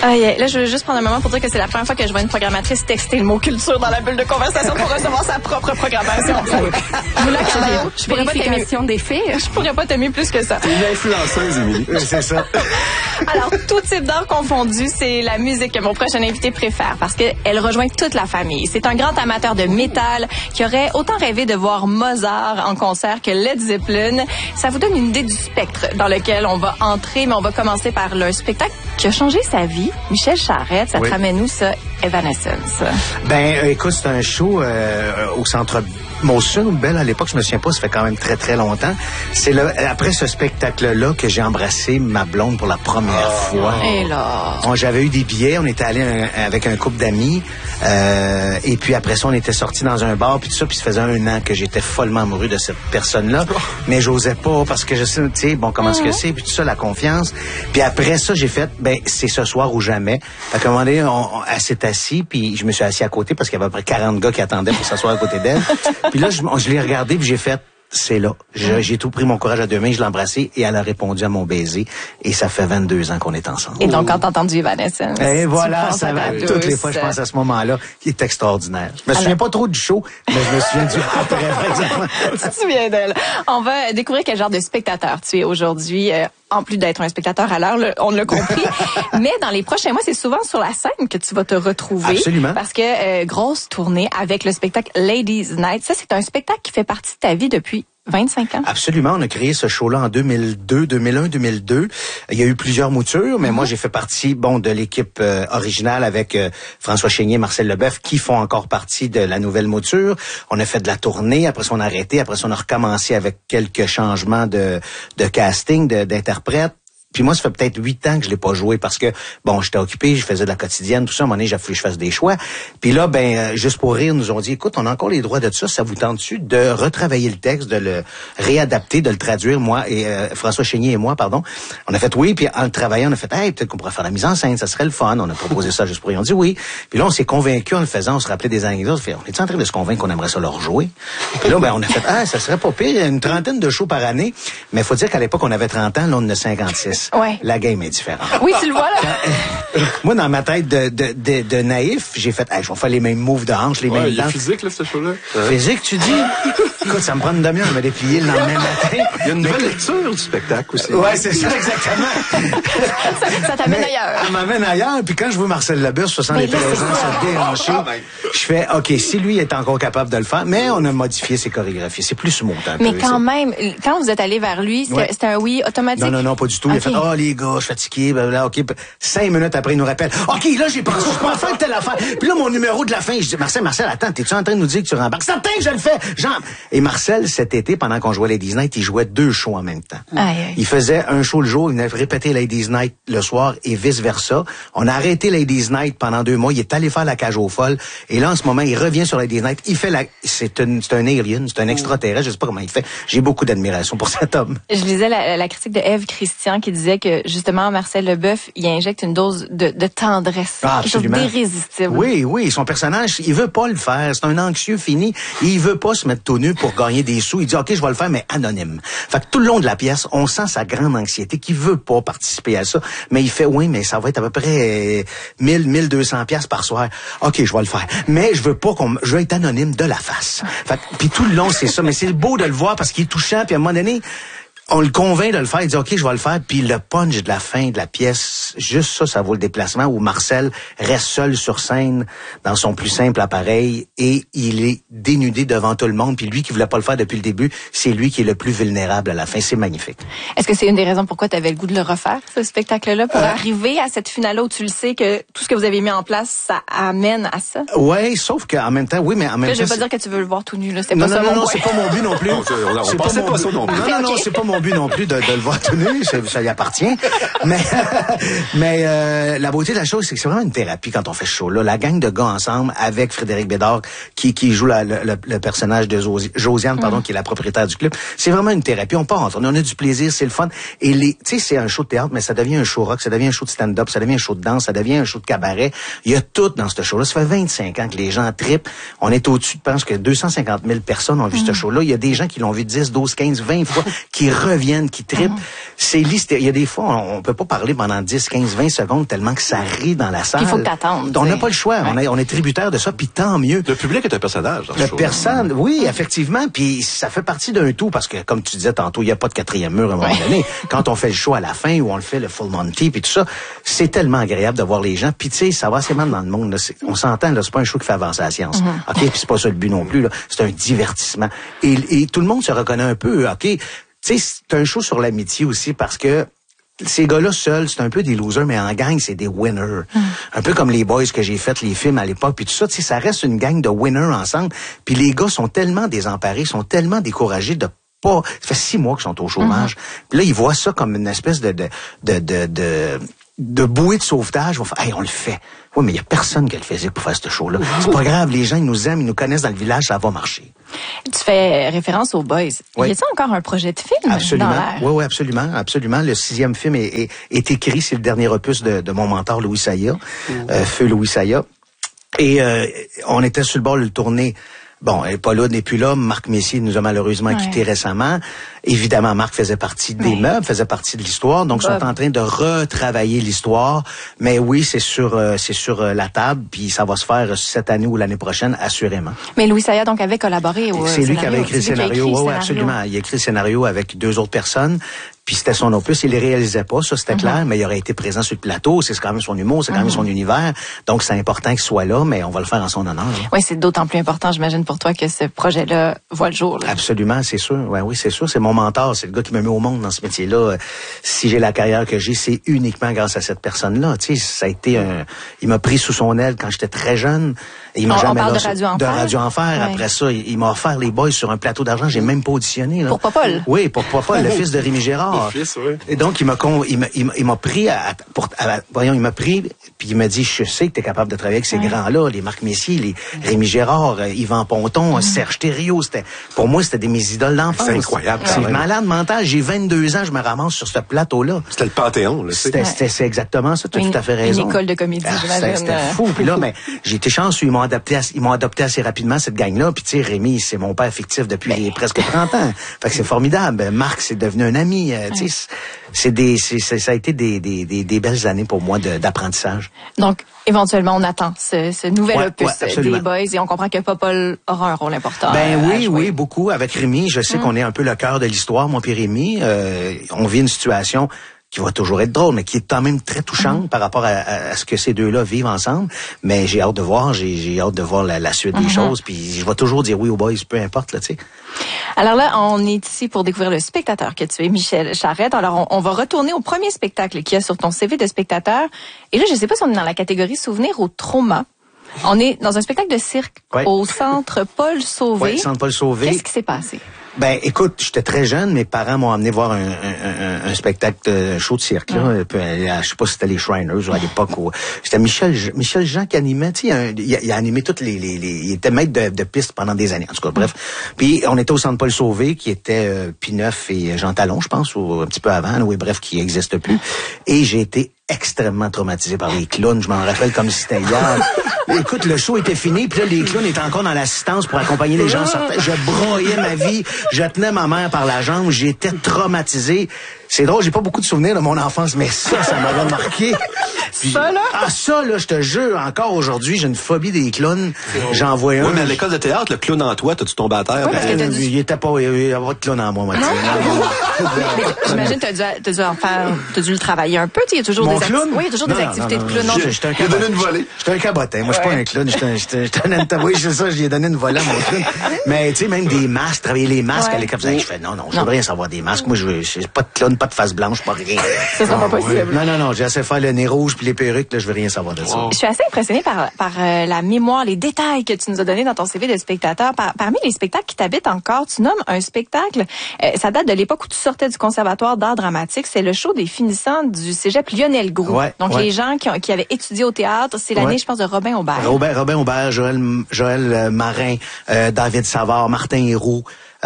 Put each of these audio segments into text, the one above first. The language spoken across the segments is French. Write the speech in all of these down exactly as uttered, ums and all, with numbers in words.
Ah, yeah. Là, je veux juste prendre un moment pour dire que c'est la première fois que je vois une programmatrice texter le mot culture dans la bulle de conversation pour recevoir sa propre programmation. Vous là, je pourrais pas t'aimer des faits. Je pourrais pas t'aimer plus que ça. T'es une influenceuse, Émilie. Oui, c'est ça. Alors, tout type d'art confondu, c'est la musique que mon prochain invité préfère parce qu'elle rejoint toute la famille. C'est un grand amateur de métal qui aurait autant rêvé de voir Mozart en concert que Led Zeppelin. Ça vous donne une idée du spectre dans lequel on va entrer, mais on va commencer par le spectacle qui a changé sa vie. Michel Charette, ça oui. te ramène où ça? Evanescence. Ben, euh, écoute, c'est un show euh, au centre Molson ou Bell à l'époque, je me souviens pas, ça fait quand même très très longtemps. C'est là, après ce spectacle-là que j'ai embrassé ma blonde pour la première oh. fois. Et là. Bon, j'avais eu des billets, on était allé un, avec un couple d'amis, euh, et puis après ça, on était sortis dans un bar, puis tout ça, puis ça faisait un an que j'étais follement amoureux de cette personne-là, oh. mais j'osais pas parce que je sais, tu sais, bon, comment est-ce que c'est, puis tout ça, la confiance. Puis après ça, j'ai fait, ben, c'est ce soir ou jamais. Fait qu'à un moment donné, on, on, elle s'est assise, puis je me suis assis à côté parce qu'il y avait à peu près quarante gars qui attendaient pour s'asseoir à côté d'elle. Puis là, je, je l'ai regardé, puis j'ai fait, c'est là. Je, j'ai tout pris mon courage à deux mains, je l'ai embrassé et elle a répondu à mon baiser. Et ça fait vingt-deux ans qu'on est ensemble. Et donc, quand t'as entendu Evanescence, et voilà, ça va. Toutes les fois, je pense à ce moment-là, qui est extraordinaire. Je me souviens pas trop du show, mais je me souviens du après, par exemple. Tu te souviens d'elle. On va découvrir quel genre de spectateur tu es aujourd'hui. Euh, en plus d'être un spectateur à l'heure, on l'a compris. Mais dans les prochains mois, c'est souvent sur la scène que tu vas te retrouver. Absolument. Parce que euh, grosse tournée avec le spectacle Ladies Night. Ça, c'est un spectacle qui fait partie de ta vie depuis vingt-cinq ans. Absolument. On a créé ce show-là en deux mille deux, deux mille un, deux mille deux. Il y a eu plusieurs moutures, mais mm-hmm. moi, j'ai fait partie, bon, de l'équipe euh, originale avec euh, François Chénier et Marcel Leboeuf qui font encore partie de la nouvelle mouture. On a fait de la tournée. Après ça, on a arrêté. Après ça, on a recommencé avec quelques changements de, de casting, de, d'interprètes. Puis moi, ça fait peut-être huit ans que je l'ai pas joué parce que, bon, j'étais occupé, je faisais de la quotidienne, tout ça. À un moment donné, j'ai fallu que je fasse des choix. Puis là, ben, euh, juste pour rire, nous ont dit, écoute, on a encore les droits de ça. Ça vous tente-tu de retravailler le texte, de le réadapter, de le traduire, moi et euh, François Chénier et moi, pardon. On a fait oui, puis en le travaillant, on a fait, hey, peut-être qu'on pourrait faire la mise en scène, ça serait le fun. On a proposé ça juste pour rire. On dit oui. Puis là, on s'est convaincus en le faisant, on se rappelait des anecdotes. On fait, on était en train de se convaincre qu'on aimerait ça leur jouer. Puis là, ben, on a fait, ah, ça serait pas pire. Il y a une trentaine de shows par année. Mais il faut dire qu'à l'époque, on avait trente ans, là, on en a cinquante-six. Ouais. La game est différente. Oui, tu le vois, là. Moi, dans ma tête de, de, de, de naïf, j'ai fait, hey, je vais faire les mêmes moves de hanche, les ouais, mêmes il dents. est physique, là, ce show-là. Ouais. Physique, tu dis? Écoute, ça me prend une demi-heure de me déplier le lendemain matin. Il y a une nouvelle lecture du spectacle aussi. Ouais, c'est ça, exactement. ça, ça t'amène Mais, ailleurs. Ça m'amène ailleurs. Puis quand je vois Marcel Leboeuf, soixante-treize ans, se déhancher, ah, ben. je fais, OK, si lui est encore capable de le faire, mais on a modifié ses chorégraphies. C'est plus smooth un mais peu. Mais quand c'est... même, quand vous êtes allé vers lui, c'était, ouais. c'était un oui automatique? Non, non, non, pas du tout. Okay. Il a fait, oh, les gars, je suis fatigué, blablabla, OK. Cinq minutes après, il nous rappelle, OK, là, j'ai pensé, je peux en faire telle affaire. Puis là, mon numéro de la fin, je dis, Marcel, Marcel, attends, t'es-tu en train de nous dire que tu rembarques? Certain que je le fais! Genre. Et Marcel, cet été, pendant qu'on jouait Ladies Night, il jouait deux shows en même temps. Aïe, aïe. Il faisait un show le jour, il venait répéter Ladies Night le soir et vice-versa. On a arrêté Ladies Night pendant deux mois. Il est allé faire la cage aux folles. Et là, en ce moment, il revient sur Ladies Night. Il fait la, c'est un, c'est un alien, c'est un extraterrestre. Je sais pas comment il fait. J'ai beaucoup d'admiration pour cet homme. Je lisais la, la critique de Ève Christian qui disait que, justement, Marcel Leboeuf, il injecte une dose de, de tendresse. Ah, quelque chose d'irrésistible. Oui, oui. Son personnage, il veut pas le faire. C'est un anxieux fini. Il veut pas se mettre tout nu pour gagner des sous. Il dit, OK, je vais le faire, mais anonyme. Fait que tout le long de la pièce, on sent sa grande anxiété qu'il veut pas participer à ça. Mais il fait, oui, mais ça va être à peu près mille, mille deux cents piastres par soir. OK, je vais le faire. Mais je veux pas qu'on, je veux être anonyme de la face. Fait que, puis tout le long, c'est ça. Mais c'est beau de le voir parce qu'il est touchant. Puis à un moment donné, on le convainc de le faire, il dit OK, je vais le faire, puis le punch de la fin de la pièce, juste ça, ça vaut le déplacement où Marcel reste seul sur scène dans son plus simple appareil et il est dénudé devant tout le monde, puis lui qui voulait pas le faire depuis le début, c'est lui qui est le plus vulnérable à la fin, c'est magnifique. Est-ce que c'est une des raisons pourquoi tu avais le goût de le refaire, ce spectacle-là, pour euh... arriver à cette finale-là où tu le sais que tout ce que vous avez mis en place, ça amène à ça? Ouais, sauf qu'en même temps, oui, mais en même là, temps... Je veux pas dire que tu veux le voir tout nu, là, c'est non, pas non, ça non, mon non, point. c'est pas mon but non plus. Non, on, on, on pensait pas, pas ça non plus. Non, non, non, c'est pas mon but non plus de, de le voir tout nu, ça y appartient. Mais, mais euh, la beauté de la chose, c'est que c'est vraiment une thérapie quand on fait ce show-là. La gang de gars ensemble, avec Frédéric Bédard, qui, qui joue la, le, le personnage de Zosi, Josiane, pardon, mm. qui est la propriétaire du club. C'est vraiment une thérapie. On part, on a du plaisir, c'est le fun. Et les, tu sais, c'est un show de théâtre, mais ça devient un show rock, ça devient un show de stand-up, ça devient un show de danse, ça devient un show de cabaret. Il y a tout dans ce show-là. Ça fait vingt-cinq ans que les gens trippent. On est au-dessus, je pense que deux cent cinquante mille personnes ont vu mm. ce show-là. Il y a des gens qui l'ont vu dix, douze, quinze, vingt fois, qui reviennent, qui trippent. Mm-hmm. C'est l'hystérie. Il y a des fois, on, on peut pas parler pendant dix, quinze, vingt secondes tellement que ça rit dans la salle. Il faut que t'attendes. On n'a pas le choix. Ouais. On, est, on est tributaire de ça, puis tant mieux. Le public est un personnage. Dans Le ce personne, show. Oui, effectivement, puis ça fait partie d'un tout, parce que, comme tu disais tantôt, il n'y a pas de quatrième mur à un moment ouais. donné. Quand on fait le show à la fin, ou on le fait le full Monty, puis tout ça, c'est tellement agréable de voir les gens. Puis tu sais, ça va assez mal dans le monde. Là. On s'entend, là, c'est pas un show qui fait avancer la science. Mm-hmm. OK, puis c'est pas ça le but non plus. Là. C'est un divertissement. Et, et tout le monde se reconnaît un peu. OK, tu sais, c'est un show sur l'amitié aussi, parce que ces gars-là seuls, c'est un peu des losers, mais en gang, c'est des winners. Mm. Un peu comme les boys que j'ai fait les films à l'époque, puis tout ça, tu sais, ça reste une gang de winners ensemble. Puis les gars sont tellement désemparés, sont tellement découragés de pas. Ça fait six mois qu'ils sont au chômage. Mm-hmm. Puis là, ils voient ça comme une espèce de de de de, de de bouée de sauvetage, on va faire, hey, on le fait. Oui, mais il y a personne qui le faisait pour faire ce show-là. C'est pas grave, les gens, ils nous aiment, ils nous connaissent dans le village, ça va marcher. Tu fais référence aux Boys. Oui. Y a-t-il encore un projet de film? Absolument. Oui, oui, absolument, absolument. Le sixième film est, est, est écrit, c'est le dernier opus de, de mon mentor, Louis Saya, mmh. euh, Feu Louis Saya. Et euh, on était sur le bord de le tourner. Bon, Paul Hood n'est plus là. Marc Messier nous a malheureusement ouais. quittés récemment. Évidemment, Marc faisait partie des ouais. meubles, faisait partie de l'histoire. Donc, ils sont en train de retravailler l'histoire. Mais oui, c'est sur euh, c'est sur euh, la table. Puis ça va se faire cette année ou l'année prochaine, assurément. Mais Louis Saya, donc, avait collaboré au C'est scénario. lui qui avait écrit le scénario. Oui, ouais, absolument. Il a écrit le scénario avec deux autres personnes. Puis c'était son opus, il les réalisait pas, ça c'était mm-hmm. clair, mais il aurait été présent sur le plateau, c'est quand même son humour, c'est quand mm-hmm. même son univers, donc c'est important qu'il soit là, mais on va le faire en son honneur. Là. Oui, c'est d'autant plus important, j'imagine, pour toi que ce projet-là voit le jour. Là. Absolument, c'est sûr, ouais, oui, c'est sûr, c'est mon mentor, c'est le gars qui me met au monde dans ce métier-là. Si j'ai la carrière que j'ai, c'est uniquement grâce à cette personne-là. Tu sais, ça a été un, il m'a pris sous son aile quand j'étais très jeune. Il m'a on, jamais on parle là, de Radio Enfer. De Radio Enfer. Ouais. Après ça, il, il m'a offert les Boys sur un plateau d'argent. J'ai même pas auditionné. Là. Pour Popol. Oui, pour Popol, le fils de Rémi Gérard. Le fils, oui. Et donc, il m'a, con, il m'a, il m'a, il m'a pris à, pour, à, voyons, il m'a pris, puis il m'a dit, je sais que t'es capable de travailler avec ces ouais. grands-là, les Marc Messier, les Rémi Gérard, euh, Yvan Ponton, mm. Serge Thériault. C'était, pour moi, c'était des mes idoles d'enfance. C'est incroyable. C'est malade mental. J'ai vingt-deux ans, je me ramasse sur ce plateau-là. C'était le Panthéon, là. C'était, ouais. c'était, c'est exactement ça. Tu as tout à fait raison. Une école de comédie, ah, j'imagine. C'était, c'était fou. Puis là, mais j'ai été chanceux. Ils m'ont adapté, ils m'ont adopté assez rapidement, cette gang-là. Puis tu sais, Rémi, c'est mon père fictif depuis mais... presque trente ans. Fait que c'est formidable. Marc, c'est devenu un ami. Euh, tu sais, c'est des, c'est, c'est, ça a été des, des, des, des belles années pour moi de, d'apprentissage. Donc, éventuellement, on attend ce, ce nouvel ouais, opus ouais, des Boys et on comprend que Popol aura un rôle important. Ben oui, oui, beaucoup. Avec Rémi, je sais hum. qu'on est un peu le cœur de l'histoire, moi puis Rémi. Euh, on vit une situation qui va toujours être drôle, mais qui est quand même très touchante mmh. par rapport à, à, à ce que ces deux-là vivent ensemble. Mais j'ai hâte de voir, j'ai, j'ai hâte de voir la, la suite mmh. des choses, puis je vais toujours dire oui aux Boys, peu importe, là, tu sais. Alors là, on est ici pour découvrir le spectateur que tu es, Michel Charette. Alors, on, on va retourner au premier spectacle qu'il y a sur ton C V de spectateur. Et là, je sais pas si on est dans la catégorie souvenir ou trauma. On est dans un spectacle de cirque ouais. au Centre Paul Sauvé. Oui, Centre Paul Sauvé. Qu'est-ce qui s'est passé? Ben, écoute, j'étais très jeune, mes parents m'ont amené voir un, un, un, un spectacle de show de cirque, là. Mm. Je sais pas si c'était les Shriners ou à l'époque où c'était Michel, Michel Jean qui animait, tu sais, il, il a animé toutes les, les, les, il était maître de, de piste pendant des années, en tout cas, bref. Puis, on était au Centre Paul Sauvé, qui était euh, Pineuf et Jean Talon, je pense, ou un petit peu avant, oui, bref, qui n'existe plus. Et j'ai été extrêmement traumatisé par les clowns. Je m'en rappelle comme si c'était hier. Écoute, le show était fini, puis là, les clowns étaient encore dans l'assistance pour accompagner les gens. Je broyais ma vie. Je tenais ma mère par la jambe. J'étais traumatisé. C'est drôle, j'ai pas beaucoup de souvenirs de mon enfance, mais ça, ça m'avait marqué. Puis, ça, là? Ah, ça, là, je te jure, encore aujourd'hui, j'ai une phobie des clowns. J'en vois un. Oui, mais à l'école de théâtre, le clown en toi, t'as-tu tombé à terre? Oui, parce que t'as dit... Il était pas, il y avait pas de clown en moi, moi. J'imagine que t'as dû, t'as dû en faire, t'as dû le travailler un peu, il y a toujours mon des clown? Acti... Oui, il y a toujours non, des activités non, non, de clown. Non, je, j'étais un cabotin. donné une volée. J'étais un cabotin. Moi, je suis pas un clown. J'étais un, oui, c'est ça, j'ai donné une volée à mon clown. Mais, tu sais, même des masques, travailler les masques ouais. à l'école. Je fais, non, non, je veux rien savoir des masques. Moi, je veux, pas de clown, pas de face blanche, pas rien. Ça sera pas possible. Non, non, non, j'ai assez fait le nez rouge puis les perruques, là, je veux rien savoir de ça. Je suis assez impressionnée par, par euh, la mémoire, les détails que tu nous as donnés dans ton C V de spectateur. Par, parmi les spectacles qui t'habitent encore, tu nommes un spectacle, euh, ça date de l'époque où tu sortais du Conservatoire d'art dramatique, c'est le show des finissants du cégep Lionel Groulx. Ouais, Donc, ouais. les gens qui, ont, qui avaient étudié au théâtre, c'est l'année, ouais. je pense, de Robin Aubert. Robin, Robin Aubert, Joël, Joël Marin, euh, David Savard, Martin Héroux.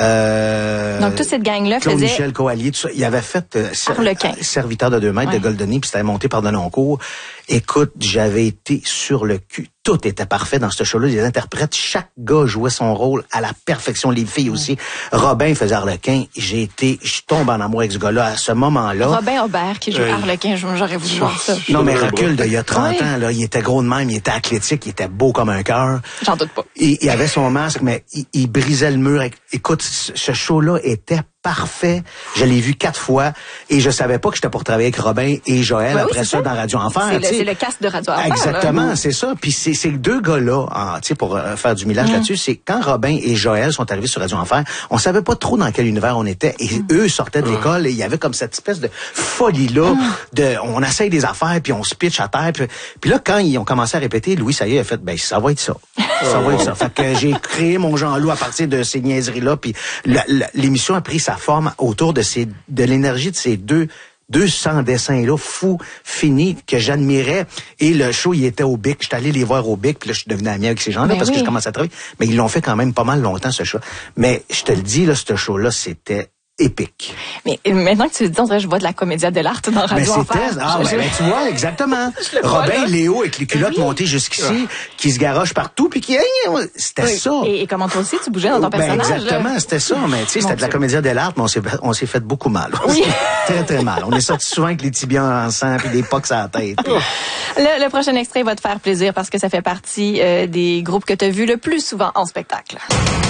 Euh, Donc, toute cette gang-là Claude faisait... Michel Coallier, tout ça. Il avait fait euh, Arlequin. Serviteur de deux mètres ouais. de Goldoni, puis c'était monté par Denoncourt. Écoute, j'avais été sur le cul tout était parfait dans ce show-là. Les interprètes, chaque gars jouait son rôle à la perfection. Les filles aussi. Robin faisait Arlequin. J'ai été, je tombe en amour avec ce gars-là à ce moment-là. Robin Aubert qui joue Euh, Arlequin, j'aurais voulu voir ça. Non, mais Ouais. recule d'il y a trente Oui. ans, là. Il était gros de même, il était athlétique, il était beau comme un cœur. J'en doute pas. Il, il avait son masque, mais il, il brisait le mur. Écoute, ce ce show-là était parfait. Je l'ai vu quatre fois et je savais pas que j'étais pour travailler avec Robin et Joël Ben oui, après c'est ça ça. dans Radio Enfer. C'est le, tu sais. c'est le cast de Radio Enfer. Exactement, là. c'est ça. Puis c'est ces deux gars-là, en, tu sais, pour euh, faire du millage Mm. là-dessus, c'est quand Robin et Joël sont arrivés sur Radio Enfer, on savait pas trop dans quel univers on était. Et Mm. eux sortaient de l'école et il y avait comme cette espèce de folie-là, Mm. de on essaye des affaires puis on se pitch à terre. Puis, puis là, quand ils ont commencé à répéter, Louis, ça y est, il a fait, ben ça va être ça. Ça va être ça. Fait que j'ai créé mon Jean-Loup à partir de ces niaiseries-là. Puis la- la- l'émission a pris sa forme autour de ces, de l'énergie de ces deux deux cents dessins-là, fous, finis, que j'admirais. Et le show, il était au Bic. J'étais allé les voir au Bic, puis là, je suis devenu ami avec ces gens-là Ben parce oui. que je commençais à travailler. Mais ils l'ont fait quand même pas mal longtemps, ce show. Mais je te le dis, là, ce show-là, c'était épique. Mais euh, maintenant que tu le dis, on dirait que je vois de la comédia de l'art dans Mais Radio c'était, Enfer. ah, Je- ben, ben, tu vois, exactement. le vois, Robin là. Léo avec les culottes Oui. montées jusqu'ici, qui se garochent partout, puis qui, c'était Oui. ça. Et, et comment toi aussi, tu bougeais dans ton Ben, personnage. là. exactement, c'était ça. Mais tu sais, Mon c'était de la Dieu. comédie de l'art, mais on s'est, on s'est fait beaucoup mal. Oui. très, très mal. On est sortis souvent avec les tibias en sang puis des pocs à la tête. puis- Le, le prochain extrait va te faire plaisir parce que ça fait partie euh, des groupes que tu as vus le plus souvent en spectacle.